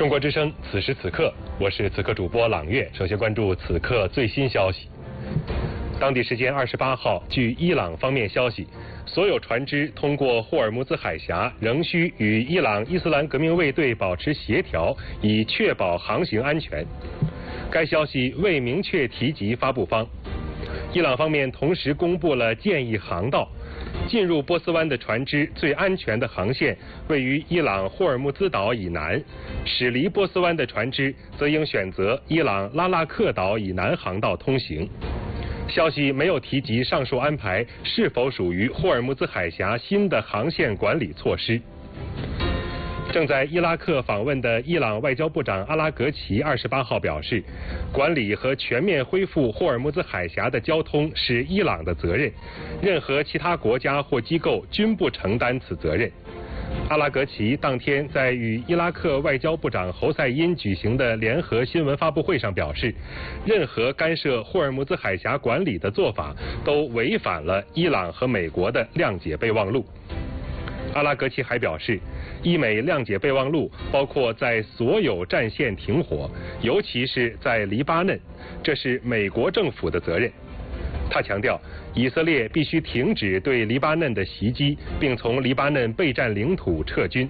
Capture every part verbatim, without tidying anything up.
中国之声，此时此刻，我是此刻主播朗月。首先关注此刻最新消息。当地时间二十八号，据伊朗方面消息，所有船只通过霍尔木兹海峡仍需与伊朗伊斯兰革命卫队保持协调，以确保航行安全。该消息未明确提及发布方。伊朗方面同时公布了建议航道。进入波斯湾的船只最安全的航线位于伊朗霍尔木兹岛以南，驶离波斯湾的船只则应选择伊朗拉纳克岛以南航道通行。消息没有提及上述安排是否属于霍尔木兹海峡新的航线管理措施。正在伊拉克访问的伊朗外交部长阿拉格齐二十八号表示，管理和全面恢复霍尔木兹海峡的交通是伊朗的责任，任何其他国家或机构均不承担此责任。阿拉格齐当天在与伊拉克外交部长侯赛因举行的联合新闻发布会上表示，任何干涉霍尔木兹海峡管理的做法都违反了伊朗和美国的谅解备忘录。阿拉格齐还表示，伊美谅解备忘录包括在所有战线停火，尤其是在黎巴嫩，这是美国政府的责任。他强调，以色列必须停止对黎巴嫩的袭击，并从黎巴嫩备战领土撤军。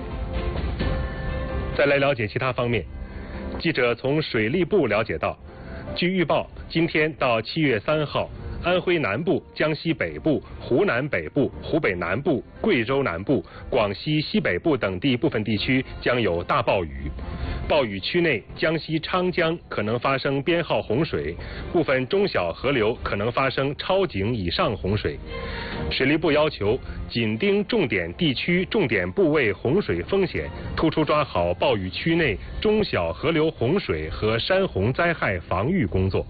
再来了解其他方面，记者从水利部了解到，据预报，今天到七月三号。安徽南部、江西北部、湖南北部、湖北南部、贵州南部、广西西北部等地部分地区将有大暴雨。暴雨区内，江西昌江可能发生编号洪水，部分中小河流可能发生超警以上洪水。水利部要求紧盯重点地区、重点部位洪水风险，突出抓好暴雨区内中小河流洪水和山洪灾害防御工作。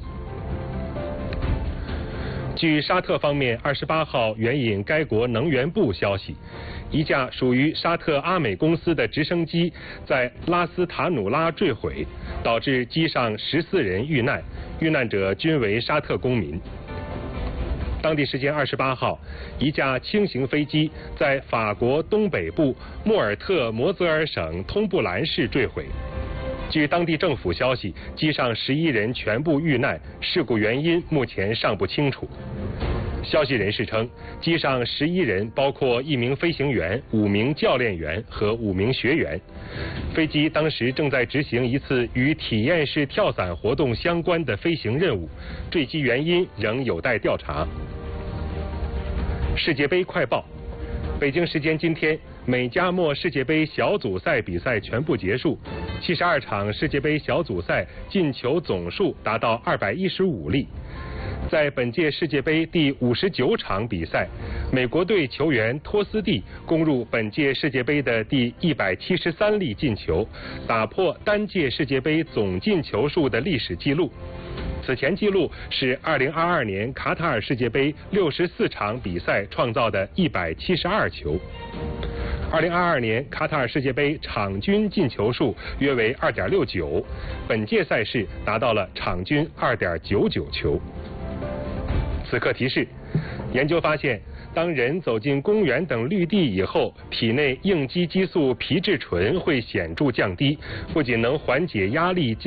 据沙特方面二十八号援引该国能源部消息，一架属于沙特阿美公司的直升机在拉斯塔努拉坠毁，导致机上十四人遇难，遇难者均为沙特公民。当地时间二十八号，一架轻型飞机在法国东北部莫尔特摩泽尔省通布兰市坠毁。据当地政府消息，机上十一人全部遇难，事故原因目前尚不清楚。消息人士称，机上十一人包括一名飞行员、五名教练员和五名学员。飞机当时正在执行一次与体验式跳伞活动相关的飞行任务，坠机原因仍有待调查。世界杯快报。北京时间今天，美加墨世界杯小组赛比赛全部结束，七十二场世界杯小组赛进球总数达到二百一十五粒。在本届世界杯第五十九场比赛，美国队球员托斯蒂攻入本届世界杯的第一百七十三粒进球，打破单届世界杯总进球数的历史纪录。此前纪录是二零二二年卡塔尔世界杯六十四场比赛创造的一百七十二球。二零二二年卡塔尔世界杯场均进球数约为二点六九，本届赛事达到了场均二点九九球。此刻提示，研究发现，当人走进公园等绿地以后，体内应激激素皮质醇会显著降低，不仅能缓解压力。